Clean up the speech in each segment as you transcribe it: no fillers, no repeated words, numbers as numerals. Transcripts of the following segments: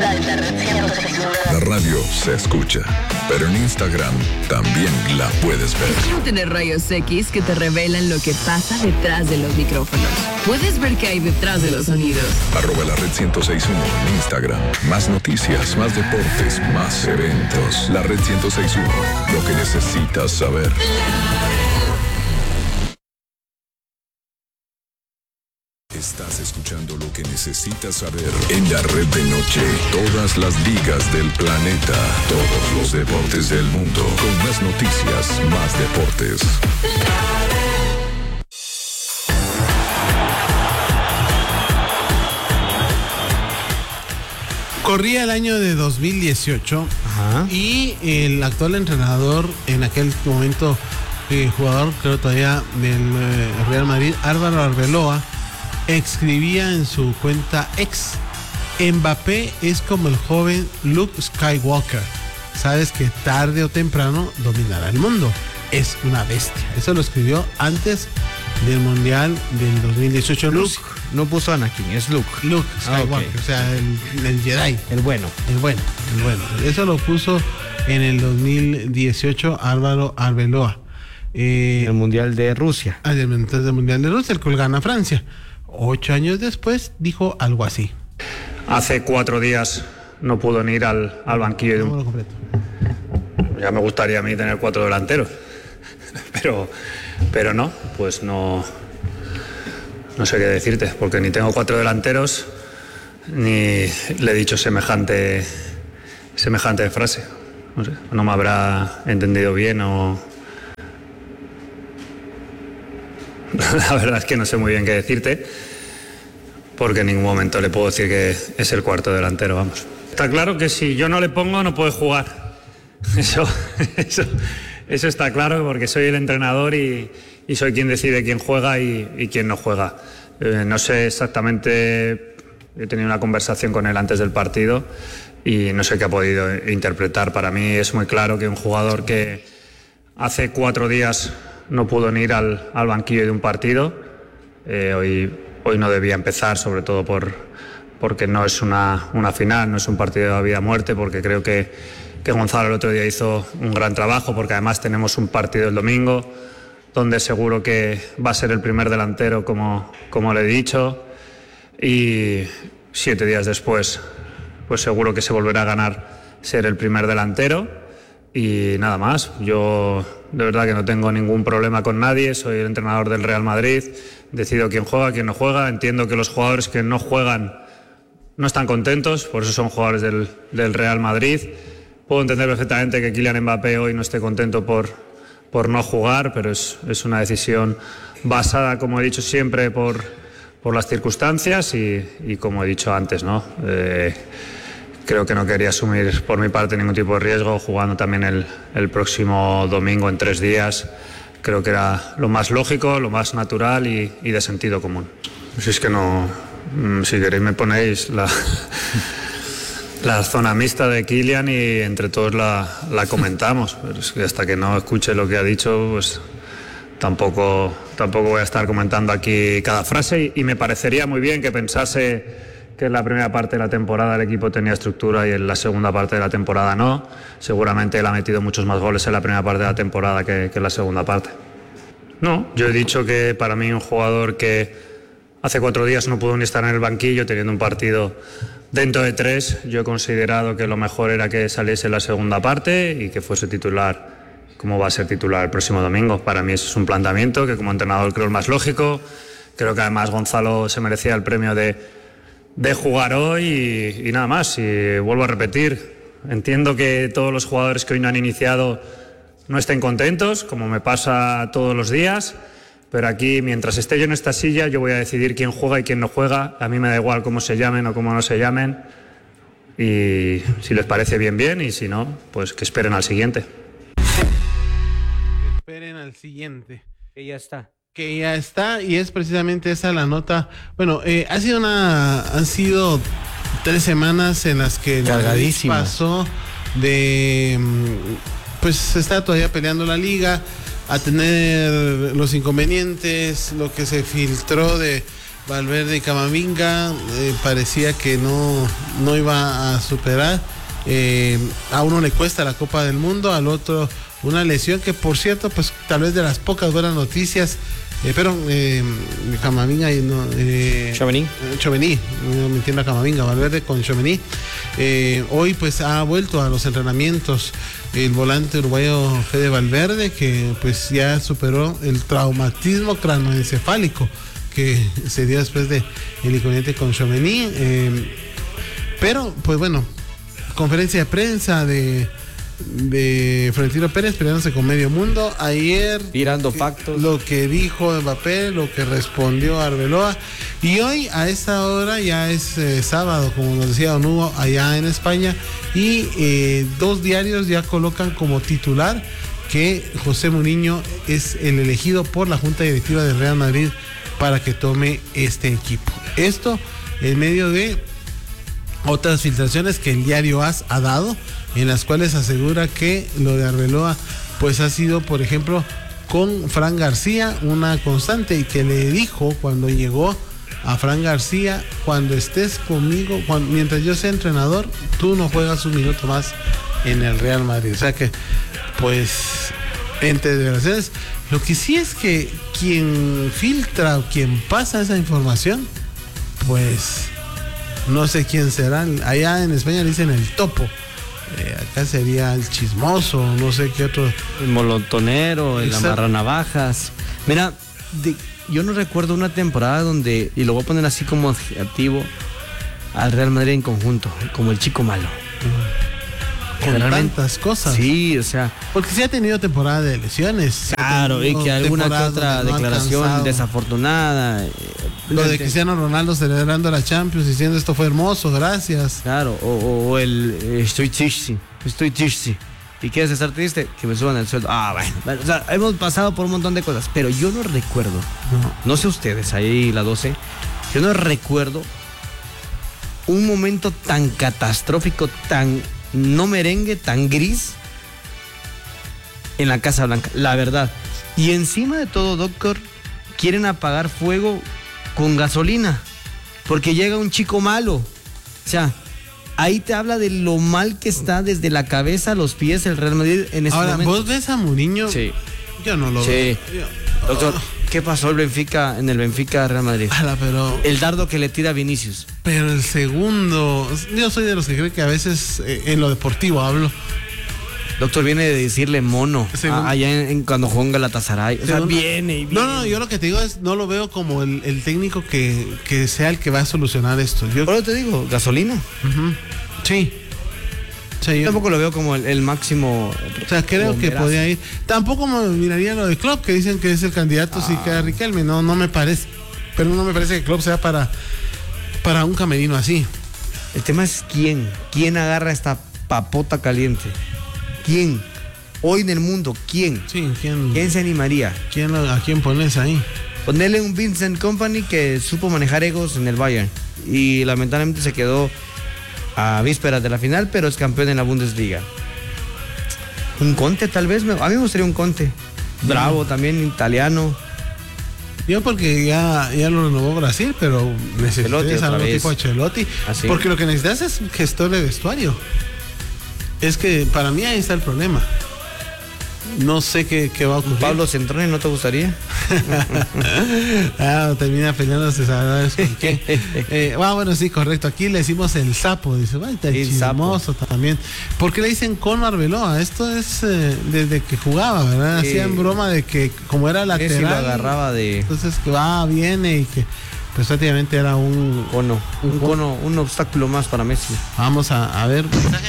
La radio se escucha, pero en Instagram también la puedes ver. Es como tener rayos X que te revelan lo que pasa detrás de los micrófonos. Puedes ver qué hay detrás de los sonidos. @la red 106.1 en Instagram. Más noticias, más deportes, más eventos. La red 106.1, lo que necesitas saber. Estás escuchando lo que necesitas saber en la red de noche. Todas las ligas del planeta, todos los deportes del mundo, con más noticias, más deportes. Corría el año de 2018. Ajá. Y el actual entrenador, en aquel momento jugador, creo todavía del Real Madrid, Álvaro Arbeloa, escribía en su cuenta ex: Mbappé es como el joven Luke Skywalker. Sabes que tarde o temprano dominará el mundo. Es una bestia. Eso lo escribió antes del Mundial del 2018. Luke, no puso Anakin, es Luke. Luke Skywalker, okay. O sea, el Jedi. El bueno. Eso lo puso en el 2018 Álvaro Arbeloa. El Mundial de Rusia. El Mundial de Rusia, el que gana Francia. 8 años después dijo algo así. Hace 4 días no pudo ni ir al banquillo de un... Ya me gustaría a mí tener 4 delanteros, pero no, pues no sé qué decirte, porque ni tengo 4 delanteros ni le he dicho semejante frase. No sé, no me habrá entendido bien o... La verdad es que no sé muy bien qué decirte, porque en ningún momento le puedo decir que es el cuarto delantero, vamos. Está claro que si yo no le pongo no puede jugar. Eso está claro, porque soy el entrenador y soy quien decide quién juega y quién no juega. No sé exactamente, he tenido una conversación con él antes del partido y no sé qué ha podido interpretar. Para mí es muy claro que un jugador que hace 4 días no pudo ni ir al banquillo de un partido, hoy no debía empezar, sobre todo porque no es una final, no es un partido de vida o muerte, porque creo que Gonzalo el otro día hizo un gran trabajo, porque además tenemos un partido el domingo donde seguro que va a ser el primer delantero, como le he dicho, y 7 días después pues seguro que se volverá a ganar ser el primer delantero. Y nada más, yo de verdad que no tengo ningún problema con nadie, soy el entrenador del Real Madrid, decido quién juega, quién no juega, entiendo que los jugadores que no juegan no están contentos, por eso son jugadores del Real Madrid. Puedo entender perfectamente que Kylian Mbappé hoy no esté contento por no jugar, pero es una decisión basada, como he dicho siempre, por las circunstancias y como he dicho antes, ¿no? Creo que no quería asumir por mi parte ningún tipo de riesgo, jugando también el próximo domingo en 3 días. Creo que era lo más lógico, lo más natural y de sentido común. Si es que no, si queréis me ponéis la zona mixta de Kylian y entre todos la comentamos. Pero es que hasta que no escuche lo que ha dicho, pues tampoco voy a estar comentando aquí cada frase y me parecería muy bien que pensase que en la primera parte de la temporada el equipo tenía estructura y en la segunda parte de la temporada no. Seguramente él ha metido muchos más goles en la primera parte de la temporada que en la segunda parte. No, yo he dicho que para mí un jugador que hace 4 días no pudo ni estar en el banquillo teniendo un partido dentro de 3, yo he considerado que lo mejor era que saliese en la segunda parte y que fuese titular, como va a ser titular el próximo domingo. Para mí eso es un planteamiento que como entrenador creo es más lógico. Creo que además Gonzalo se merecía el premio de jugar hoy y nada más. Y vuelvo a repetir, entiendo que todos los jugadores que hoy no han iniciado no estén contentos, como me pasa todos los días, pero aquí, mientras esté yo en esta silla, yo voy a decidir quién juega y quién no juega. A mí me da igual cómo se llamen o cómo no se llamen, y si les parece bien, bien, y si no, pues que esperen al siguiente. Que esperen al siguiente. Que ya está, y es precisamente esa la nota. Bueno, han sido 3 semanas en las que cargadísimas. Pasó de pues está todavía peleando la liga, a tener los inconvenientes, lo que se filtró de Valverde y Camavinga parecía que no iba a superar. A uno le cuesta la Copa del Mundo, al otro una lesión que, por cierto, pues tal vez de las pocas buenas noticias, Camavinga y no, Tchouaméni, no me entiendo, Camavinga, Valverde con Tchouaméni. Hoy pues ha vuelto a los entrenamientos el volante uruguayo Fede Valverde, que pues ya superó el traumatismo cranoencefálico que se dio después de el inconveniente con Tchouaméni. Pero pues bueno, conferencia de prensa de Florentino Pérez peleándose con medio mundo ayer, tirando factos, lo que dijo Mbappé, lo que respondió Arbeloa, y hoy a esta hora ya es sábado, como nos decía Don Hugo, allá en España, y 2 diarios ya colocan como titular que José Mourinho es el elegido por la Junta Directiva del Real Madrid para que tome este equipo. Esto en medio de otras filtraciones que el diario AS ha dado, en las cuales asegura que lo de Arbeloa pues ha sido, por ejemplo, con Fran García una constante, y que le dijo cuando llegó a Fran García: cuando estés conmigo, mientras yo sea entrenador, tú no juegas un minuto más en el Real Madrid. O sea que pues, entre declaraciones, lo que sí es que quien filtra o quien pasa esa información, pues no sé quién será. Allá en España le dicen el topo. Acá sería el chismoso, no sé qué otro. El molontonero, el amarranavajas. Mira, yo no recuerdo una temporada donde, y lo voy a poner así como adjetivo, al Real Madrid en conjunto, como el chico malo. Con tantas cosas. Sí, o sea. Porque sí ha tenido temporada de lesiones. Claro, y que alguna que otra declaración desafortunada. Lo de Cristiano Ronaldo celebrando la Champions, diciendo esto fue hermoso, gracias. Claro, o el estoy triste. ¿Y quieres estar triste? Que me suban el sueldo. Bueno, o sea, hemos pasado por un montón de cosas, pero yo no recuerdo, no sé ustedes, ahí la 12, yo no recuerdo un momento tan catastrófico, tan no merengue, tan gris en la Casa Blanca, la verdad. Y encima de todo, doctor, quieren apagar fuego con gasolina, porque llega un chico malo. O sea, ahí te habla de lo mal que está desde la cabeza a los pies el Real Madrid en este momento. ¿Vos ves a Mourinho? Sí. Yo no lo veo. Doctor, ¿qué pasó en el Benfica Real Madrid? Pero el dardo que le tira a Vinicius. Pero el segundo, yo soy de los que cree que a veces en lo deportivo hablo. Doctor, viene de decirle mono allá cuando jugó en Galatasaray. O sea, viene. No, yo lo que te digo es, no lo veo como el técnico que sea el que va a solucionar esto. Por eso te digo, gasolina. Uh-huh. Sí. Yo tampoco lo veo como el máximo. O sea, creo que podía ir. Tampoco me miraría lo de Klopp, que dicen que es el candidato si queda Riquelme. No me parece. Pero no me parece que Klopp sea para un camerino así. El tema es quién agarra esta papota caliente. ¿Quién? Hoy en el mundo, ¿quién? Sí, ¿quién se animaría? ¿A quién pones ahí? Ponerle un Vincent Kompany que supo manejar egos en el Bayern y lamentablemente se quedó a vísperas de la final, pero es campeón en la Bundesliga. Un Conte tal vez, a mí me gustaría un Conte. Bravo, también italiano. Yo porque ya lo renovó Brasil, pero necesitas algo tipo Ancelotti. ¿Así? Porque lo que necesitas es un gestor de vestuario. Es que para mí ahí está el problema. No sé qué va a ocurrir. ¿Pablo Centrone no te gustaría? Termina peleándose, ¿sabes con qué? Bueno, sí, correcto. Aquí le decimos el sapo. Dice, está chismoso también. ¿Por qué le dicen con Arbeloa? Esto es desde que jugaba, ¿verdad? Hacían broma de que como era lateral, si lo agarraba de... Entonces que viene y que pues prácticamente era un cono, un obstáculo más para Messi. Vamos a ver.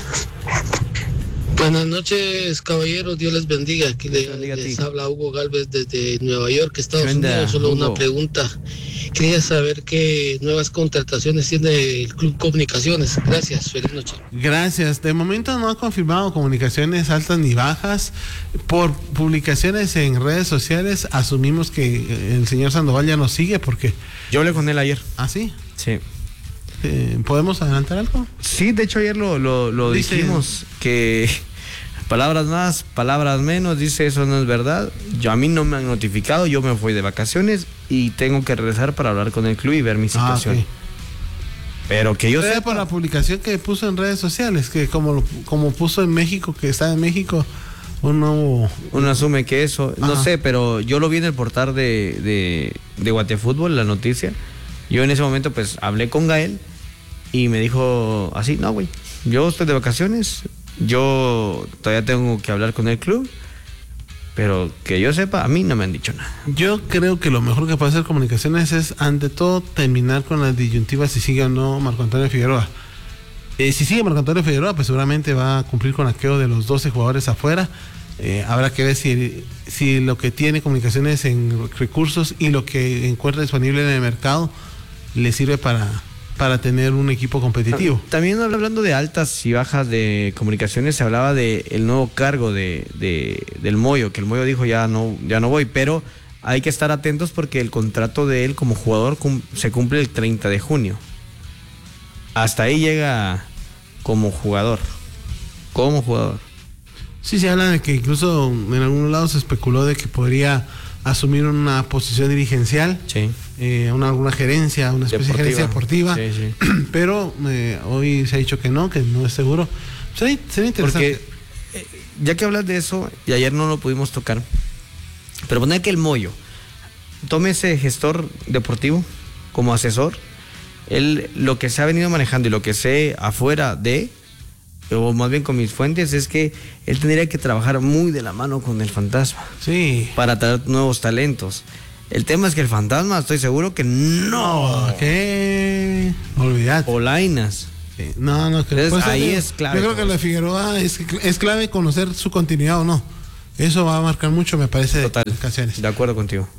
Buenas noches, caballeros, Dios les bendiga. Aquí les habla Hugo Galvez desde Nueva York, Estados Unidos. Solo una pregunta. Quería saber qué nuevas contrataciones tiene el Club Comunicaciones. Gracias, feliz noche. Gracias. De momento no ha confirmado comunicaciones altas ni bajas. Por publicaciones en redes sociales asumimos que el señor Sandoval ya nos sigue porque... Yo hablé con él ayer. ¿Ah, sí? Sí. ¿Podemos adelantar algo? Sí, de hecho ayer lo dijimos, que Palabras más, palabras menos, dice eso no es verdad. A mí no me han notificado, yo me fui de vacaciones y tengo que regresar para hablar con el club y ver mi situación. Okay. Pero que yo sepa, por la publicación que puso en redes sociales, que como puso en México, que está en México, uno asume que eso, no sé, pero yo lo vi en el portal de Guatefútbol, la noticia. Yo en ese momento pues hablé con Gael y me dijo así, no güey, yo estoy de vacaciones, yo todavía tengo que hablar con el club, pero que yo sepa, a mí no me han dicho nada. Yo creo que lo mejor que puede hacer Comunicaciones es, ante todo, terminar con las disyuntivas si sigue o no Marco Antonio Figueroa. Si sigue Marco Antonio Figueroa, pues seguramente va a cumplir con aquello de los 12 jugadores afuera. Habrá que ver si lo que tiene Comunicaciones en recursos y lo que encuentra disponible en el mercado le sirve para tener un equipo competitivo. También hablando de altas y bajas de Comunicaciones, se hablaba del nuevo cargo del Moyo, que el Moyo dijo ya no voy, pero hay que estar atentos porque el contrato de él como jugador se cumple el 30 de junio. Hasta ahí llega como jugador. Sí, se habla de que incluso en algunos lados se especuló de que podría asumir una posición dirigencial, sí. Alguna gerencia, una especie de gerencia deportiva, sí. Pero hoy se ha dicho que no es seguro. Sería interesante. Porque ya que hablas de eso, y ayer no lo pudimos tocar, pero poner que el Moyo tome ese gestor deportivo como asesor, él lo que se ha venido manejando y lo que sé afuera o más bien con mis fuentes, es que él tendría que trabajar muy de la mano con el Fantasma. Sí. Para traer nuevos talentos. El tema es que el Fantasma, estoy seguro que no. ¿Qué? Olvídate. Polainas. Sí. No creo. Entonces, ahí es clave. Yo creo que lo de Figueroa es clave conocer su continuidad o no. Eso va a marcar mucho, me parece. Total. De ocasiones. De acuerdo contigo.